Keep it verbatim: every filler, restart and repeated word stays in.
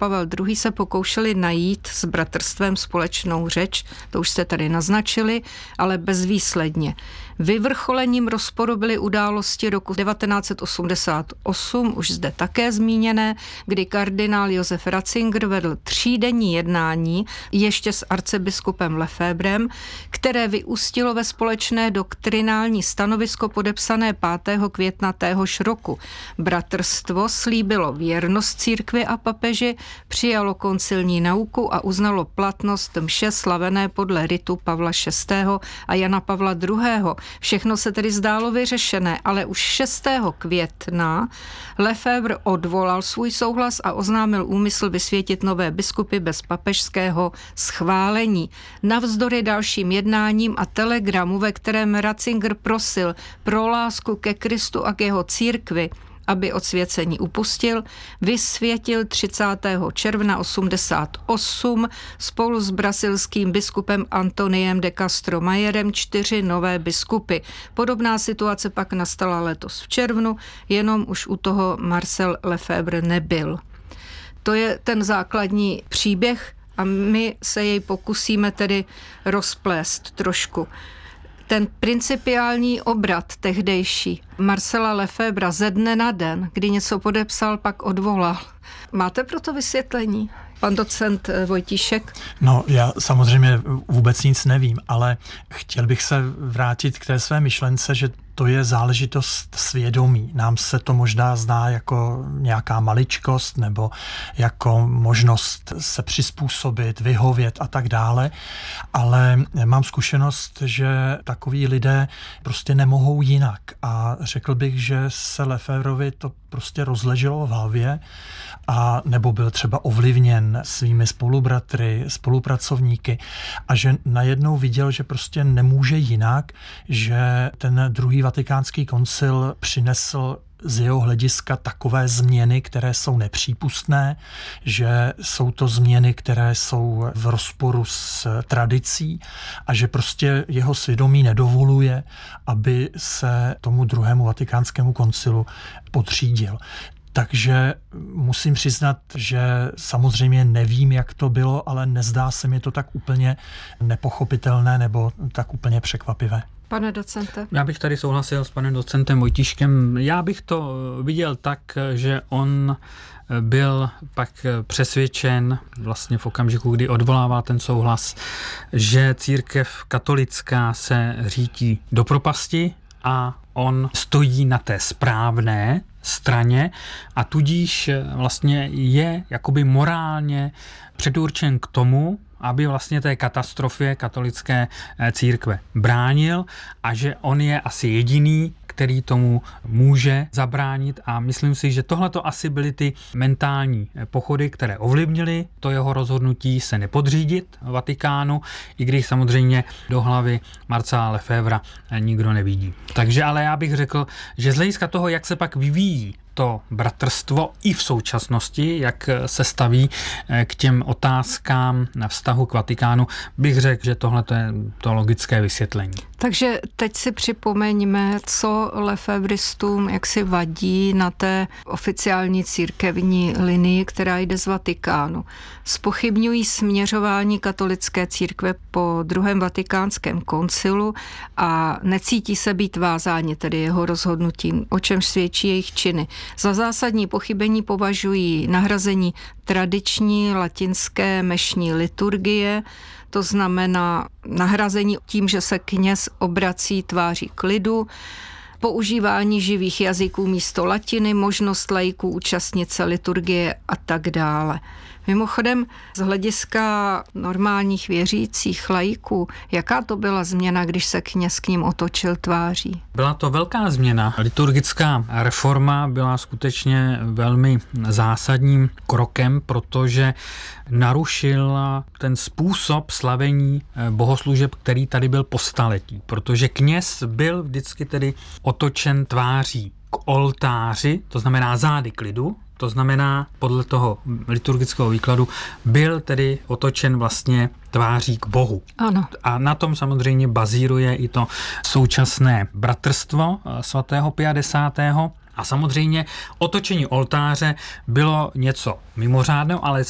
Pavel druhý. se pokoušeli najít s bratrstvem společnou řeč, to už jste tady naznačili, ale bezvýsledně. Vyvrcholením rozporu byly události roku devatenáct set osmdesát osm, už zde také zmíněné, kdy kardinál Josef Ratzinger vedl třídenní jednání ještě s arcibiskupem Lefebrem, které vyústilo ve společné doktrinální stanovisko podepsané pátého května téhož roku. Bratrstvo slíbilo věrnost církvi a papeži, přijalo koncilní nauku a uznalo platnost mše slavené podle ritu Pavla šestého. a Jana Pavla druhého. Všechno se tedy zdálo vyřešené, ale už šestého května Lefebvre odvolal svůj souhlas a oznámil úmysl vysvětit nové biskupy bez papežského schválení. Navzdory dalším jednáním a telegramu, ve kterém Ratzinger prosil pro lásku ke Kristu a k jeho církvi, aby od svěcení upustil, vysvětil třicátého června osmdesát osm spolu s brazilským biskupem Antoniem de Castro Mayerem čtyři nové biskupy. Podobná situace pak nastala letos v červnu, jenom už u toho Marcel Lefebvre nebyl. To je ten základní příběh a my se jej pokusíme tedy rozplést trošku. Ten principiální obrat tehdejší Marcela Lefebvra ze dne na den, kdy něco podepsal, pak odvolal. Máte pro to vysvětlení? Pan docent Vojtíšek? No, já samozřejmě vůbec nic nevím, ale chtěl bych se vrátit k té své myšlence, že to je záležitost svědomí. Nám se to možná zdá jako nějaká maličkost nebo jako možnost se přizpůsobit, vyhovět a tak dále, ale mám zkušenost, že takoví lidé prostě nemohou jinak a řekl bych, že se Lefebvrovi to prostě rozleželo v hlavě a nebo byl třeba ovlivněn svými spolubratry, spolupracovníky a že najednou viděl, že prostě nemůže jinak, že ten druhý vatikánský koncil přinesl z jeho hlediska takové změny, které jsou nepřípustné, že jsou to změny, které jsou v rozporu s tradicí a že prostě jeho svědomí nedovoluje, aby se tomu druhému vatikánskému koncilu podřídil. Takže musím přiznat, že samozřejmě nevím, jak to bylo, ale nezdá se mi to tak úplně nepochopitelné nebo tak úplně překvapivé. Pane docente. Já bych tady souhlasil s panem docentem Vojtíškem. Já bych to viděl tak, že on byl pak přesvědčen vlastně v okamžiku, kdy odvolává ten souhlas, že církev katolická se řítí do propasti a on stojí na té správné straně a tudíž vlastně je jakoby morálně předurčen k tomu, aby vlastně té katastrofě katolické církve bránil a že on je asi jediný, který tomu může zabránit a myslím si, že tohle to asi byly ty mentální pochody, které ovlivnily to jeho rozhodnutí se nepodřídit Vatikánu, i když samozřejmě do hlavy Marcela Lefebvra nikdo nevidí. Takže ale já bych řekl, že z hlediska toho, jak se pak vyvíjí to bratrstvo i v současnosti, jak se staví k těm otázkám na vztahu k Vatikánu, bych řekl, že tohle je to logické vysvětlení. Takže teď si připomeňme, co lefebristům jak si vadí na té oficiální církevní linii, která jde z Vatikánu. Zpochybňují směřování katolické církve po druhém vatikánském koncilu a necítí se být vázáni tedy jeho rozhodnutím, o čemž svědčí jejich činy. Za zásadní pochybení považují nahrazení tradiční latinské mešní liturgie, to znamená nahrazení tím, že se kněz obrací tváří k lidu, používání živých jazyků místo latiny, možnost laiků účastnit se liturgie a tak dále. Mimochodem, z hlediska normálních věřících laiků, jaká to byla změna, když se kněz k ním otočil tváří? Byla to velká změna. Liturgická reforma byla skutečně velmi zásadním krokem, protože narušila ten způsob slavení bohoslužeb, který tady byl po staletí. Protože kněz byl vždycky tedy otočen tváří k oltáři, to znamená zády k lidu, to znamená, podle toho liturgického výkladu, byl tedy otočen vlastně tváří k Bohu. Ano. A na tom samozřejmě bazíruje i to současné bratrstvo svatého Pia desátého. A samozřejmě otočení oltáře bylo něco mimořádného, ale